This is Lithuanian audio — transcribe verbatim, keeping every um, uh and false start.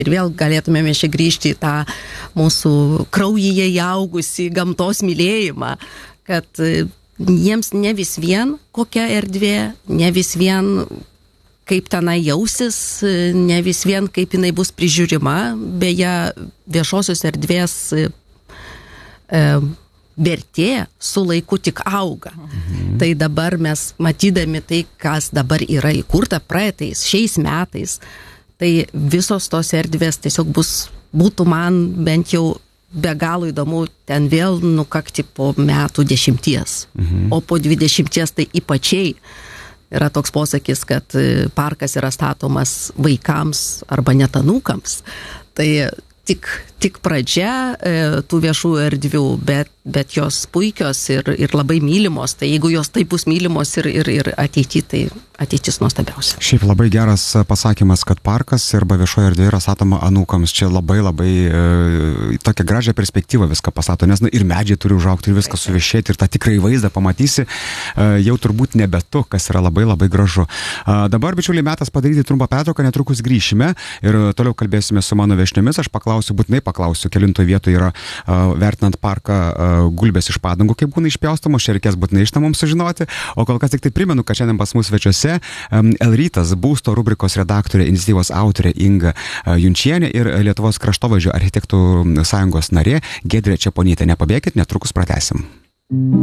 Ir vėl galėtumėme čia grįžti į tą mūsų kraujyje įaugusį gamtos mylėjimą, kad jiems ne vis vien kokia erdvė, ne vis vien kaip tenai jausis, ne vis vien kaip jinai bus prižiūrima, beje, viešosios erdvės e, vertė su laiku tik auga. Mhm. Tai dabar mes matydami tai, kas dabar yra įkurta praeitais, šiais metais, tai visos tos erdvės tiesiog bus, būtų man bent jau be galo įdomu ten vėl nukakti po metų dešimties. Mhm. O po dvidešimties tai ypačiai yra toks posakis, kad parkas yra statomas vaikams arba net anūkams. Tai tik, tik pradžia e, tų viešų erdvių, bet, bet jos puikios ir, ir labai mylimos. Tai jeigu jos taip bus mylimos ir, ir, ir ateity, tai ateitis nuostabiausia. Šiaip labai geras pasakymas, kad parkas arba viešoji erdvė yra statoma anūkams. Čia labai labai e, tokia gražią perspektyvą viską pastato, nes na, ir medžiai turi užaugti, ir viską suviešėti, ir tą tikrai vaizdą pamatysi, e, jau turbūt nebe tu, kas yra labai labai gražu. E, dabar, bičiuliai, metas padaryti trumpą pertrauką, netrukus grįšime ir toliau kalbėsime su mano viešniomis. Aš paklausiu, būtinai paklausiu, kelintoje vietoje yra e, vertinant parką e, gulbės iš padangų, kaip būna išpjaustomos, čia reikės būtinai iš namom sužinoti. O kol kas tik tai primenu, kad šiandien pas mus svečiuose L-Rytas, būsto rubrikos redaktorė, iniciatyvos autorė Inga Junčienė ir Lietuvos kraštovaizdžio architektų sąjungos narė Giedrė Čeponytė. Nepabėkit, netrukus pratęsim.